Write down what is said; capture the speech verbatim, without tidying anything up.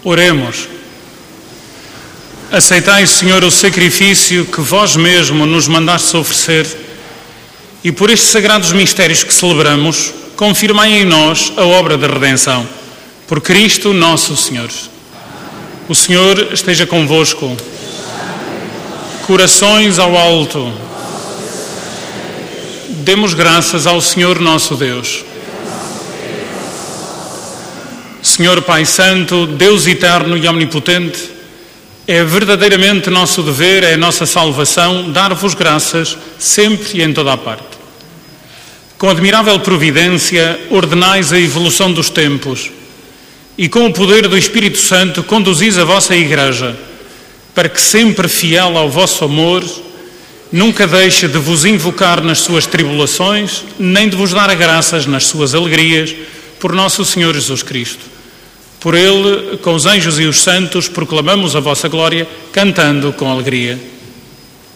Oremos. Aceitai, Senhor, o sacrifício que vós mesmo nos mandastes oferecer e por estes sagrados mistérios que celebramos, confirmai em nós a obra da redenção. Por Cristo nosso Senhor. O Senhor esteja convosco. Corações ao alto. Demos graças ao Senhor nosso Deus. Senhor Pai Santo, Deus eterno e omnipotente, é verdadeiramente nosso dever, é nossa salvação, dar-vos graças sempre e em toda a parte. Com admirável providência, ordenais a evolução dos tempos e com o poder do Espírito Santo conduzis a vossa Igreja, para que sempre fiel ao vosso amor, nunca deixe de vos invocar nas suas tribulações, nem de vos dar graças nas suas alegrias, por nosso Senhor Jesus Cristo. Por ele, com os anjos e os santos, proclamamos a vossa glória, cantando com alegria.